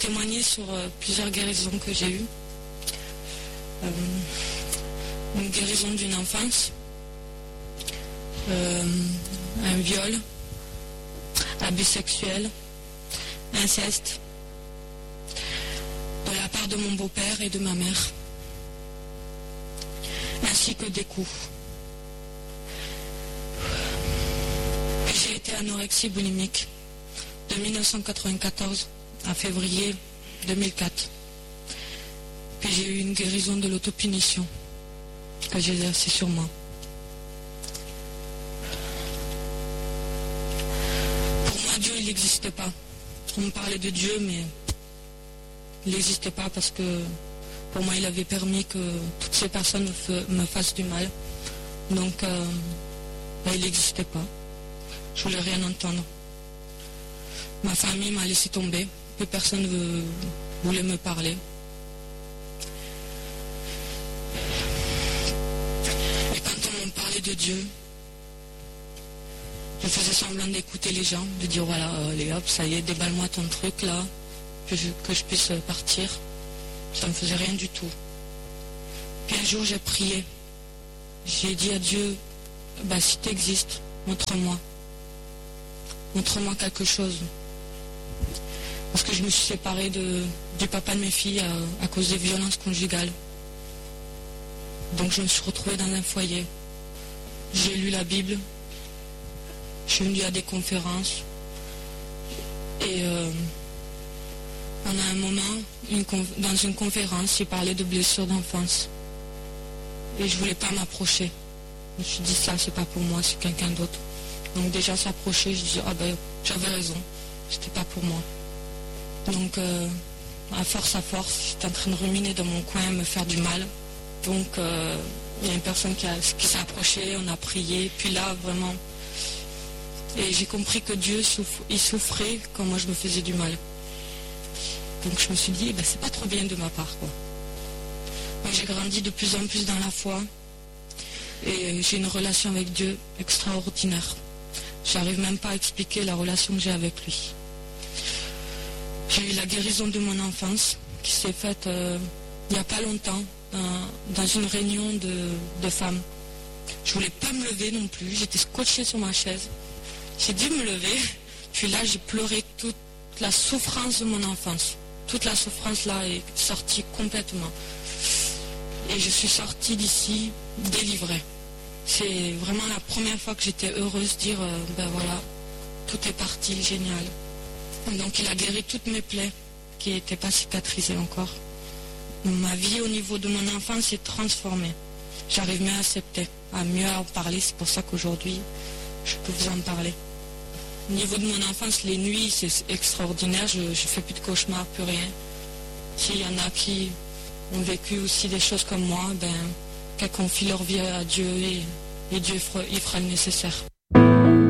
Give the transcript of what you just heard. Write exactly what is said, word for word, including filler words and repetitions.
témoigner sur euh, plusieurs guérisons que j'ai eues. Euh, une guérison d'une enfance, euh, un viol, abus sexuel, inceste, de la part de mon beau-père et de ma mère, ainsi que des coups. J'ai été anorexie boulimique de mille neuf cent quatre-vingt-quatorze à février deux mille quatre. Puis j'ai eu une guérison de l'autopunition que j'ai exercée sur moi. Pour moi, Dieu, il n'existait pas. On me parlait de Dieu, mais il n'existait pas parce que pour moi, il avait permis que toutes ces personnes me fassent du mal. Donc, euh, ben, il n'existait pas. Je voulais rien entendre. Ma famille m'a laissé tomber. Plus personne ne voulait me parler. Et quand on me parlait de Dieu, je faisais semblant d'écouter les gens, de dire voilà, allez hop, ça y est, déballe-moi ton truc là, que je, que je puisse partir. Ça ne me faisait rien du tout. Puis un jour, j'ai prié. J'ai dit à Dieu, bah, si tu existes, montre-moi. Montre-moi quelque chose. Parce que je me suis séparée de, du papa de mes filles à, à cause des violences conjugales. Donc je me suis retrouvée dans un foyer. J'ai lu la Bible. Je suis venue à des conférences. Et euh, pendant un moment, une, dans une conférence, il parlait de blessures d'enfance. Et je ne voulais pas m'approcher. Je me suis dit, ça, c'est pas pour moi, c'est quelqu'un d'autre. Donc déjà s'approcher, je disais, ah ben, j'avais raison, c'était pas pour moi. Donc, euh, à force à force, j'étais en train de ruminer dans mon coin, me faire du mal. Donc, euh, il y a une personne qui, qui s'est approchée, on a prié, puis là, vraiment, et j'ai compris que Dieu, souffre, il souffrait quand moi je me faisais du mal. Donc je me suis dit, eh ben, c'est pas trop bien de ma part, quoi. Donc j'ai grandi de plus en plus dans la foi, et j'ai une relation avec Dieu extraordinaire. J'arrive même pas à expliquer la relation que j'ai avec lui. J'ai eu la guérison de mon enfance qui s'est faite euh, il n'y a pas longtemps dans, dans une réunion de, de femmes. Je voulais pas me lever non plus, j'étais scotchée sur ma chaise. J'ai dû me lever, puis là j'ai pleuré toute la souffrance de mon enfance. Toute la souffrance là est sortie complètement. Et je suis sortie d'ici délivrée. C'est vraiment la première fois que j'étais heureuse de dire, euh, ben voilà, tout est parti, génial. Donc il a guéri toutes mes plaies qui n'étaient pas cicatrisées encore. Donc, ma vie au niveau de mon enfance s'est transformée. J'arrive mieux à accepter, à mieux en parler. C'est pour ça qu'aujourd'hui, je peux vous en parler. Au niveau de mon enfance, les nuits, c'est extraordinaire. Je ne fais plus de cauchemars, plus rien. S'il y en a qui ont vécu aussi des choses comme moi, ben, qu'elles confient leur vie à Dieu et, et Dieu il fera le nécessaire.